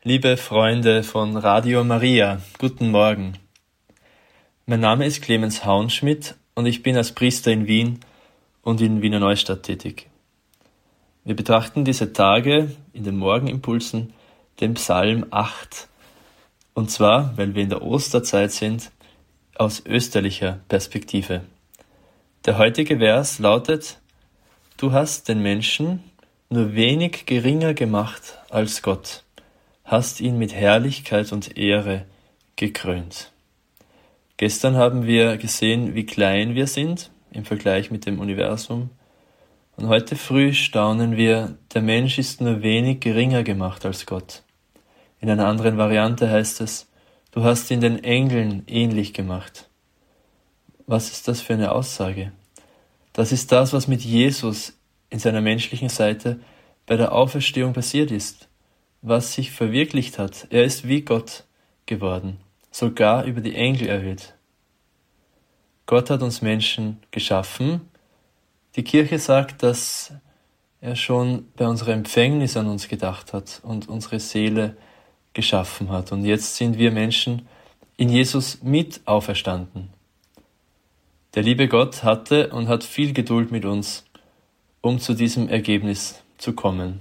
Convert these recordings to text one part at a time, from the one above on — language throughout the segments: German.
Liebe Freunde von Radio Maria, guten Morgen. Mein Name ist Clemens Hauenschmidt und ich bin als Priester in Wien und in Wiener Neustadt tätig. Wir betrachten diese Tage in den Morgenimpulsen den Psalm 8. Und zwar, weil wir in der Osterzeit sind, aus österlicher Perspektive. Der heutige Vers lautet: Du hast den Menschen nur wenig geringer gemacht als Gott, hast ihn mit Herrlichkeit und Ehre gekrönt. Gestern haben wir gesehen, wie klein wir sind im Vergleich mit dem Universum. Und heute früh staunen wir, der Mensch ist nur wenig geringer gemacht als Gott. In einer anderen Variante heißt es: Du hast ihn den Engeln ähnlich gemacht. Was ist das für eine Aussage? Das ist das, was mit Jesus in seiner menschlichen Seite bei der Auferstehung passiert ist, was sich verwirklicht hat. Er ist wie Gott geworden, sogar über die Engel erhöht. Gott hat uns Menschen geschaffen. Die Kirche sagt, dass er schon bei unserer Empfängnis an uns gedacht hat und unsere Seele geschaffen hat. Und jetzt sind wir Menschen in Jesus mit auferstanden. Der liebe Gott hatte und hat viel Geduld mit uns, um zu diesem Ergebnis zu kommen.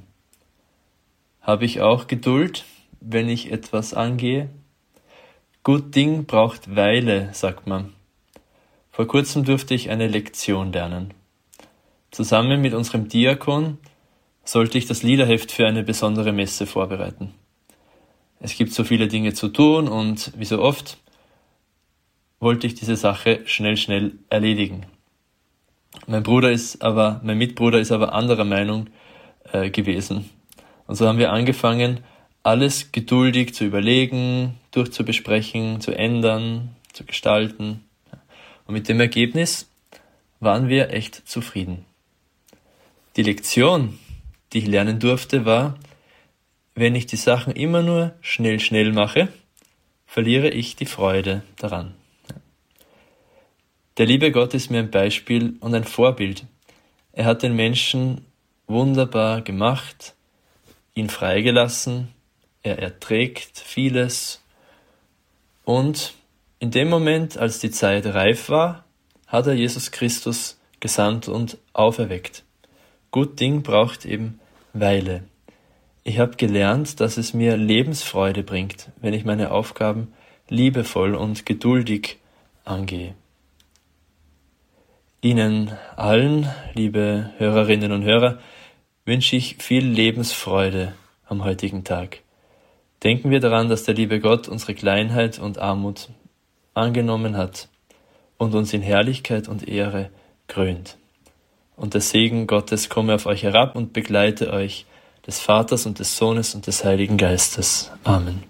Habe ich auch Geduld, wenn ich etwas angehe? Gut Ding braucht Weile, sagt man. Vor kurzem durfte ich eine Lektion lernen. Zusammen mit unserem Diakon sollte ich das Liederheft für eine besondere Messe vorbereiten. Es gibt so viele Dinge zu tun und wie so oft wollte ich diese Sache schnell erledigen. Mein Mitbruder ist aber anderer Meinung gewesen. Und so haben wir angefangen, alles geduldig zu überlegen, durchzubesprechen, zu ändern, zu gestalten. Und mit dem Ergebnis waren wir echt zufrieden. Die Lektion, die ich lernen durfte, war: Wenn ich die Sachen immer nur schnell mache, verliere ich die Freude daran. Der liebe Gott ist mir ein Beispiel und ein Vorbild. Er hat den Menschen wunderbar gemacht, ihn freigelassen, er erträgt vieles und in dem Moment, als die Zeit reif war, hat er Jesus Christus gesandt und auferweckt. Gut Ding braucht eben Weile. Ich habe gelernt, dass es mir Lebensfreude bringt, wenn ich meine Aufgaben liebevoll und geduldig angehe. Ihnen allen, liebe Hörerinnen und Hörer, wünsche ich viel Lebensfreude am heutigen Tag. Denken wir daran, dass der liebe Gott unsere Kleinheit und Armut angenommen hat und uns in Herrlichkeit und Ehre krönt. Und der Segen Gottes komme auf euch herab und begleite euch, des Vaters und des Sohnes und des Heiligen Geistes. Amen.